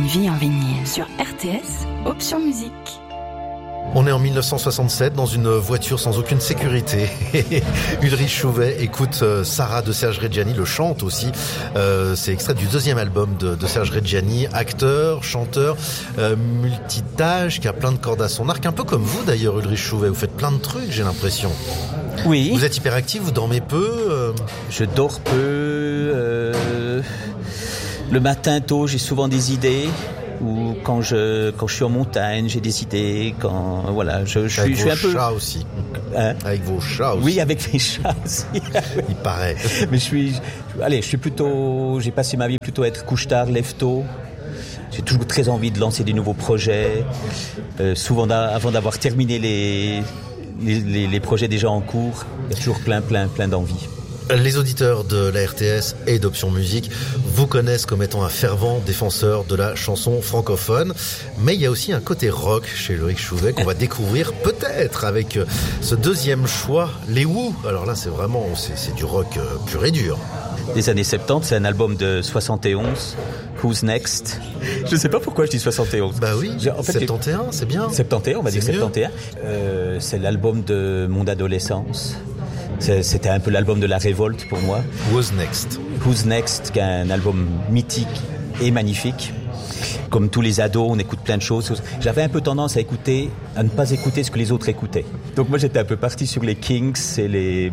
vie en vinyle sur RTS, Option Musique. On est en 1967 dans une voiture sans aucune sécurité. Ulrich Chouvet écoute Sarah de Serge Reggiani, le chante aussi. C'est extrait du deuxième album de Serge Reggiani, acteur, chanteur, multitâche, qui a plein de cordes à son arc. Un peu comme vous d'ailleurs, Ulrich Chouvet, vous faites plein de trucs, j'ai l'impression. Oui. Vous êtes hyperactif, vous dormez peu Je dors peu. Le matin tôt, j'ai souvent des idées. Ou quand je suis en montagne, j'ai des idées. Je suis un peu. Avec vos chats aussi. Hein? Avec vos chats aussi. Oui, avec mes chats aussi. Il paraît. Mais j'ai passé ma vie plutôt à être couche-tard, lève-tôt. J'ai toujours très envie de lancer des nouveaux projets. Souvent, avant d'avoir terminé les projets déjà en cours, il y a toujours plein d'envie. Les auditeurs de la RTS et d'Option Musique vous connaissent comme étant un fervent défenseur de la chanson francophone. Mais il y a aussi un côté rock chez Ulrich Chouvet qu'on va découvrir peut-être avec ce deuxième choix, les Who. Alors là, c'est du rock pur et dur. Des années 70, c'est un album de 71, Who's Next. Je ne sais pas pourquoi je dis 71. Bah oui, 71, c'est bien. 71, on va dire 71. C'est l'album de mon adolescence. C'était un peu l'album de la révolte pour moi. Who's Next. Who's Next, qui est un album mythique et magnifique. Comme tous les ados, on écoute plein de choses. J'avais un peu tendance à ne pas écouter ce que les autres écoutaient. Donc moi, j'étais un peu parti sur les Kings et les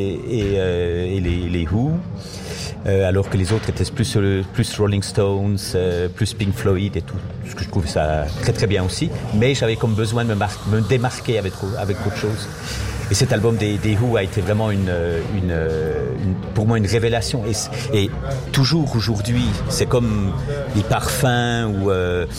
Who, alors que les autres étaient plus Rolling Stones, plus Pink Floyd et tout. Ce que je trouve ça très très bien aussi. Mais j'avais comme besoin de me démarquer avec autre chose. Et cet album des Who a été vraiment pour moi une révélation. Et toujours aujourd'hui, c'est comme les parfums ou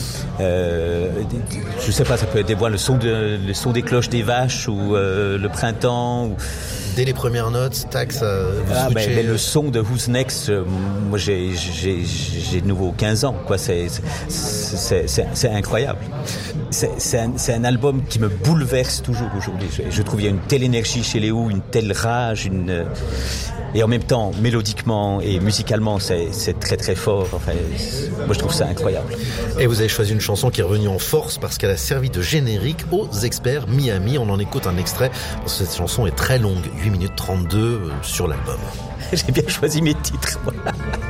je sais pas, ça peut être des voix, le son des cloches des vaches ou le printemps. Dès les premières notes, tac, ça vous switchez. Mais le son de Who's Next, moi j'ai de nouveau 15 ans, quoi. C'est incroyable. C'est un album qui me bouleverse toujours aujourd'hui. Je trouve qu'il y a une telle énergie chez les Who, une telle rage, et en même temps, mélodiquement et musicalement, c'est très très fort. Enfin, moi je trouve ça incroyable. Et vous avez choisi une chanson qui est revenue en force parce qu'elle a servi de générique aux Experts Miami. On en écoute un extrait. Cette chanson est très longue, 8 minutes 32 sur l'album. J'ai bien choisi mes titres, moi.